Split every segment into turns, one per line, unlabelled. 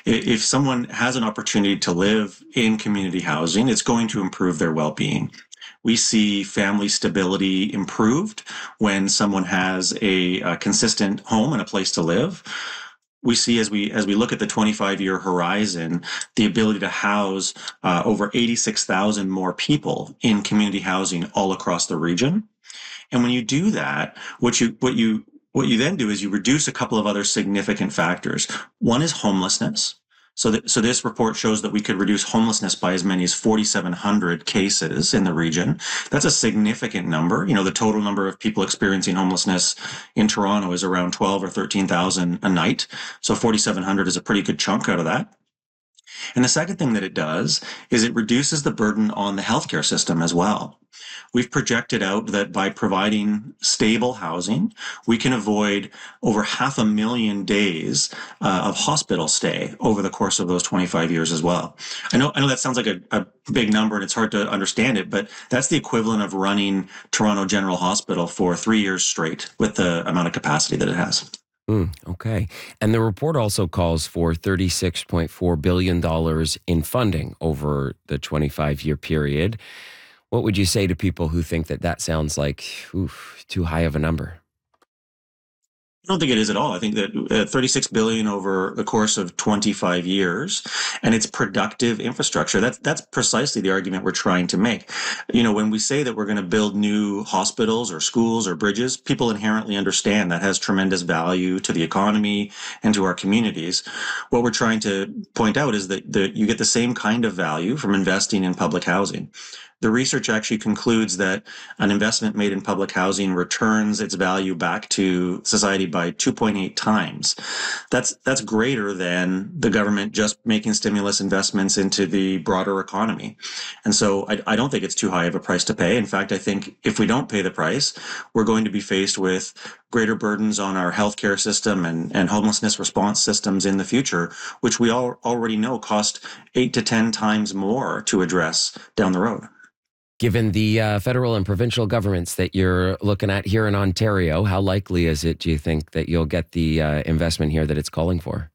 If someone has an opportunity to live in community housing, it's going to improve their well-being. We see family stability improved when someone has a consistent home and a place to live. We see as we look at the 25-year horizon, the ability to house over 86,000 more people in community housing all across the region. And when you do that, what you then do is you reduce a couple of other significant factors. One is homelessness. So this report shows that we could reduce homelessness by as many as 4,700 cases in the region. That's a significant number. The total number of people experiencing homelessness in Toronto is around 12 or 13,000 a night. So 4,700 is a pretty good chunk out of that. And the second thing that it does is it reduces the burden on the healthcare system as well. We've projected out that by providing stable housing, we can avoid over 500,000 days of hospital stay over the course of those 25 years as well. I know that sounds like a big number and it's hard to understand it, but that's the equivalent of running Toronto General Hospital for 3 years straight with the amount of capacity that it has.
Okay. And the report also calls for $36.4 billion in funding over the 25-year period. What would you say to people who think that sounds like too high of a number?
I don't think it is at all. I think that 36 billion over the course of 25 years, and it's productive infrastructure. That's precisely the argument we're trying to make. When we say that we're going to build new hospitals or schools or bridges, people inherently understand that has tremendous value to the economy and to our communities. What we're trying to point out is that you get the same kind of value from investing in public housing. The research actually concludes that an investment made in public housing returns its value back to society by 2.8 times. That's greater than the government just making stimulus investments into the broader economy. And so I don't think it's too high of a price to pay. In fact, I think if we don't pay the price, we're going to be faced with greater burdens on our healthcare system and homelessness response systems in the future, which we already know cost 8 to 10 times more to address down the road.
Given the federal and provincial governments that you're looking at here in Ontario, how likely is it, do you think, that you'll get the investment here that it's calling for?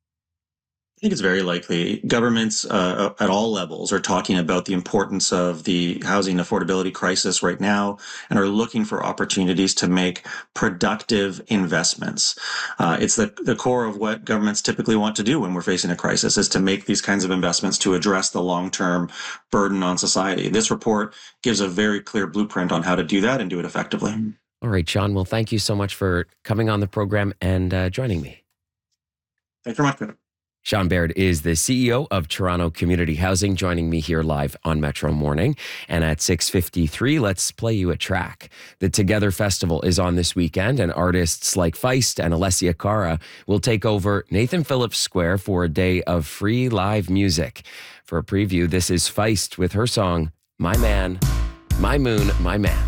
I think it's very likely. Governments at all levels are talking about the importance of the housing affordability crisis right now and are looking for opportunities to make productive investments. It's the core of what governments typically want to do when we're facing a crisis, is to make these kinds of investments to address the long-term burden on society. This report gives a very clear blueprint on how to do that and do it effectively.
All right, Sean. Well, thank you so much for coming on the program and joining me.
Thanks very much.
Sean Baird is the CEO of Toronto Community Housing, joining me here live on Metro Morning. And at 6:53, let's play you a track. The Together Festival is on this weekend, and artists like Feist and Alessia Cara will take over Nathan Phillips Square for a day of free live music. For a preview, this is Feist with her song, My Man, My Moon, My Man.